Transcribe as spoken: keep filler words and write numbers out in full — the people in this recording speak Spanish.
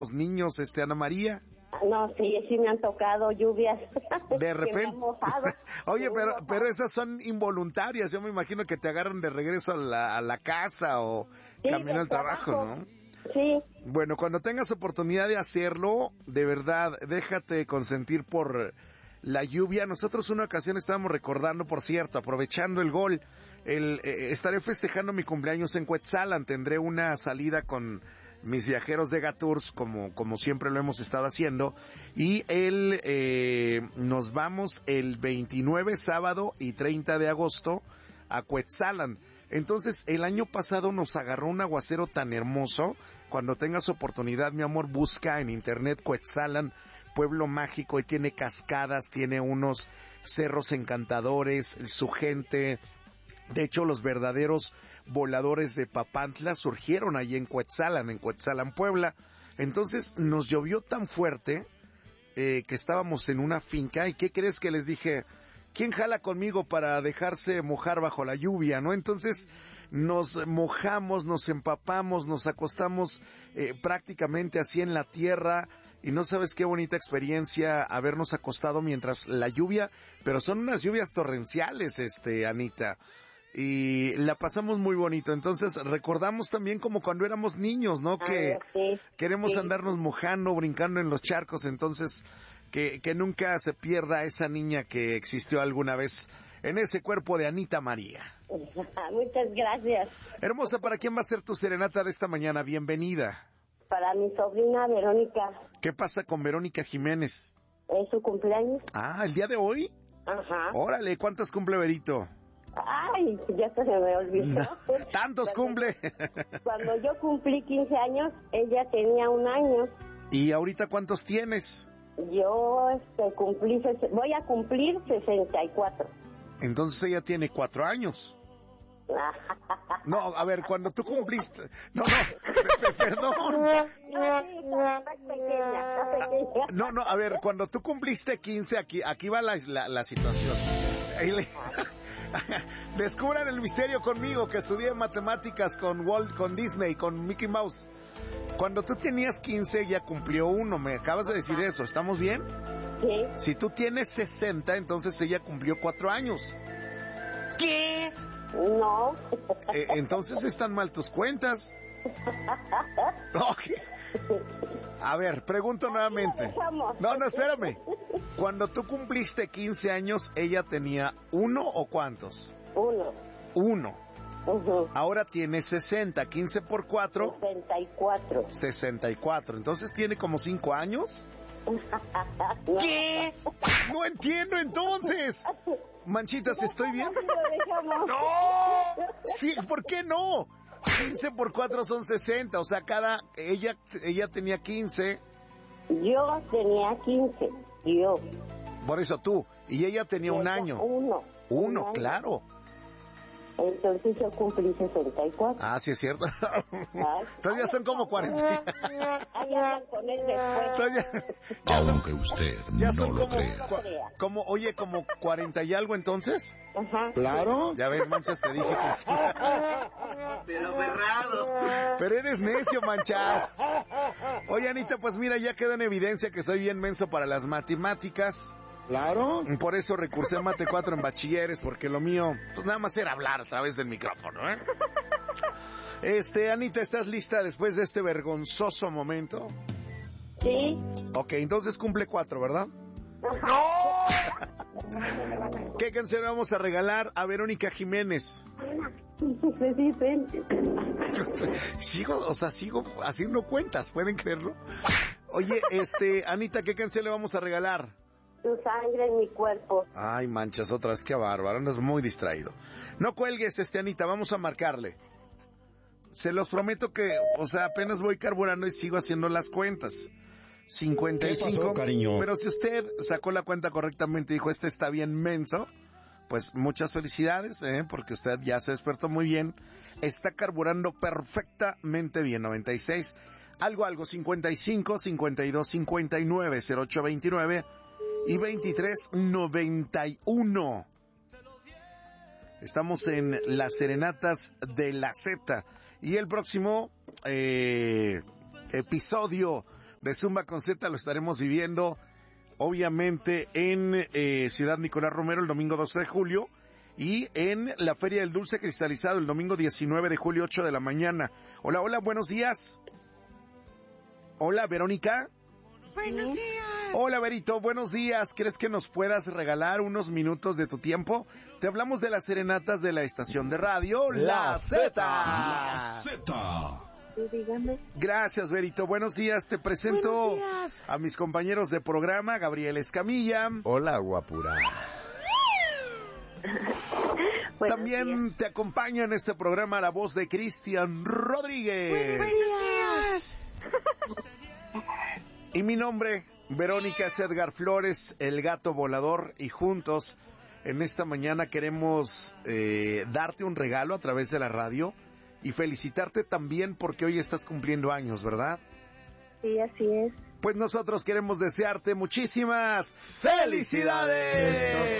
los niños, este, Ana María. No, sí, sí me han tocado lluvias. De repente. Oye, pero pero esas son involuntarias. Yo me imagino que te agarran de regreso a la, a la casa o sí, camino al trabajo, trabajo, ¿no? Sí. Bueno, cuando tengas oportunidad de hacerlo, de verdad, déjate consentir por la lluvia. Nosotros una ocasión estábamos recordando, por cierto, aprovechando el gol, el eh, estaré festejando mi cumpleaños en Cuetzalan. Tendré una salida con mis viajeros de Gaturs, como, como siempre lo hemos estado haciendo, y el, eh, nos vamos el veintinueve, sábado, y treinta de agosto a Cuetzalan. Entonces, el año pasado nos agarró un aguacero tan hermoso. Cuando tengas oportunidad, mi amor, busca en internet Cuetzalan, pueblo mágico, y tiene cascadas, tiene unos cerros encantadores, su gente. De hecho, los verdaderos voladores de Papantla surgieron allí en Cuetzalan, en Cuetzalan, Puebla. Entonces, nos llovió tan fuerte eh, que estábamos en una finca. ¿Y qué crees que les dije? ¿Quién jala conmigo para dejarse mojar bajo la lluvia, no? Entonces, nos mojamos, nos empapamos, nos acostamos eh, prácticamente así en la tierra. Y no sabes qué bonita experiencia habernos acostado mientras la lluvia, pero son unas lluvias torrenciales, este, Anita. Y la pasamos muy bonito. Entonces recordamos también como cuando éramos niños, ¿no? Que ah, sí, queremos sí. andarnos mojando, brincando en los charcos. Entonces que, que nunca se pierda esa niña que existió alguna vez en ese cuerpo de Anita María. Muchas gracias. Hermosa, ¿para quién va a ser tu serenata de esta mañana? Bienvenida. Para mi sobrina Verónica. ¿Qué pasa con Verónica Jiménez? ¿Es su cumpleaños? Ah, ¿el día de hoy? Ajá. Órale, ¿cuántas cumple Verito? Ay, ya se me olvidó. No, ¿tantos cuando, cumple? Cuando yo cumplí quince años, ella tenía un año. ¿Y ahorita cuántos tienes? Yo este, cumplí, voy a cumplir sesenta y cuatro. Entonces ella tiene cuatro años. No, a ver, cuando tú cumpliste... No, no, perdón. Está pequeña, está pequeña. No, no, a ver, cuando tú cumpliste quince, aquí aquí va la, la, la situación. Le... Descubran el misterio conmigo, que estudié matemáticas con Walt, con Disney, con Mickey Mouse. Cuando tú tenías quince, ella cumplió uno, me acabas de decir eso, ¿estamos bien? Sí. Si tú tienes sesenta, entonces ella cumplió cuatro años. ¿Qué? No. Eh, entonces están mal tus cuentas. Okay. A ver, pregunto nuevamente. No, no, espérame. Cuando tú cumpliste quince años, ¿ella tenía uno o cuántos? Uno. Uno. Uh-huh. Ahora tiene sesenta, quince por cuatro. sesenta y cuatro. sesenta y cuatro. Entonces tiene como cinco años. No. ¿Qué? No entiendo entonces. Manchitas, ¿estoy bien? ¡No! Sí, ¿por qué no? quince por cuatro son sesenta, o sea, cada... Ella ella tenía quince. Yo tenía quince, yo. Por eso tú. Y ella tenía un ella, año. Uno. Uno, un año. Claro. Entonces yo cumplí sesenta y cuatro. Ah, sí es cierto. Ay, Todavía son como cuarenta. Ahí andan con él después. Todavía, ya son, Aunque usted ya no son lo como, crea. cua- como, oye, como cuarenta y algo entonces. Ajá. Claro. Ya ves, Manchas, te dije que sí. Pero berrado. Pero eres necio, Manchas. Oye, Anita, pues mira, ya queda en evidencia que soy bien menso para las matemáticas. Claro. Por eso recursé Mate cuatro en bachilleres, porque lo mío, pues nada más era hablar a través del micrófono, ¿eh? Este, Anita, ¿estás lista después de este vergonzoso momento? Sí. Ok, entonces cumple cuatro, ¿verdad? ¿Qué canción vamos a regalar a Verónica Jiménez? Sí, sí. Sigo, o sea, sigo haciendo cuentas, ¿pueden creerlo? Oye, este, Anita, ¿qué canción le vamos a regalar? Tu sangre en mi cuerpo. Ay, Manchas, otra vez, qué bárbaro, andas muy distraído. No cuelgues, este, Anita, vamos a marcarle. Se los prometo que, o sea, apenas voy carburando y sigo haciendo las cuentas. cincuenta y cinco. ¿Qué pasó, cariño? Pero si usted sacó la cuenta correctamente y dijo, este está bien menso, pues muchas felicidades, ¿eh? Porque usted ya se despertó muy bien. Está carburando perfectamente bien, noventa y seis. Algo, algo, cincuenta y cinco, cincuenta y dos, cincuenta y nueve, cero ocho veintinueve. Y veintitrés noventa y uno. Estamos en las serenatas de la Z. Y el próximo eh, episodio de Zumba con Z lo estaremos viviendo, obviamente, en eh, Ciudad Nicolás Romero el domingo doce de julio y en la Feria del Dulce Cristalizado el domingo diecinueve de julio, ocho de la mañana. Hola, hola, buenos días. Hola, Verónica. Buenos días. Hola, Verito, buenos días. ¿Crees que nos puedas regalar unos minutos de tu tiempo? Te hablamos de las serenatas de la estación de radio La Z. La Z. Sí, dígame. Gracias, Verito. Buenos días. Te presento días. a mis compañeros de programa, Gabriel Escamilla. Hola, guapura. Buenos También días. te acompaña en este programa la voz de Cristian Rodríguez. Buenos días. Y mi nombre, Verónica es Edgar Flores, el gato volador, y juntos en esta mañana queremos eh, darte un regalo a través de la radio y felicitarte también porque hoy estás cumpliendo años, ¿verdad? Sí, así es. Pues nosotros queremos desearte muchísimas felicidades.